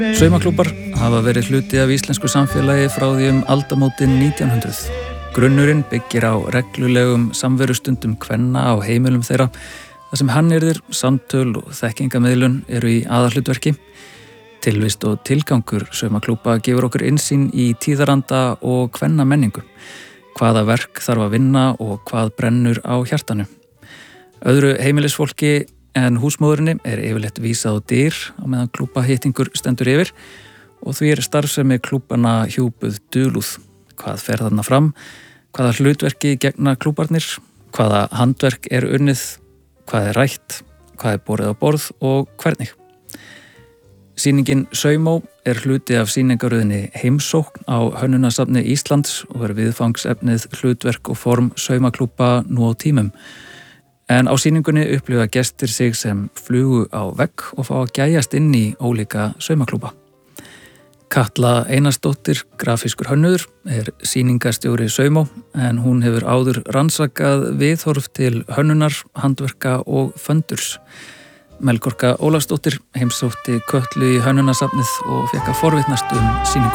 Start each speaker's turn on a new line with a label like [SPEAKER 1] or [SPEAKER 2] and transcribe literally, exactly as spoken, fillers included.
[SPEAKER 1] Saumaklúbbar hafa verið hluti af íslensku samfélagi frá því um aldamótin nítján hundruð. Grunnurinn byggir á reglulegum samverustundum kvenna á heimilum þeirra, þar sem hannyrðir, samtöl og þekkingamiðlun eru í aðalhlutverki. Tilvist og tilgangur saumaklúbba gefur okkur innsýn í tíðaranda og kvenna menningu, hvaða verk þarf að vinna og hvað brennur á hjartanu. Öðru heimilisfólki en húsmóðurinni er yfirleitt vísað á dyr á meðan klúbbahittingur stendur yfir og því er starfsemi klúbbanna hjúpuð dulúð. Hvað fer þarna fram, hvaða hlutverki gegna klúbbarnir, hvaða handverk er unnið, hvað er rætt, hvað er borið á borð og hvernig. Sýningin Saumó er hluti af sýningaröðinni Heimsókn á Hönnunasafni Íslands og er viðfangsefnið hlutverk og form saumaklúbba nú á tímum. En á sýningunni upplifa gestir sig sem flugu á vegg og fá að gæjast inn í ólíka saumaklúbba. Katla Einarsdóttir, grafískur hönnuður, er sýningarstjóri Saumó en hún hefur áður rannsakað viðhorf til hönnunar, handverka og föndurs. Melkorka Ólafsdóttir heimsótti Kötlu í Hönnunasafnið og fékk að forvitnast um sýningu.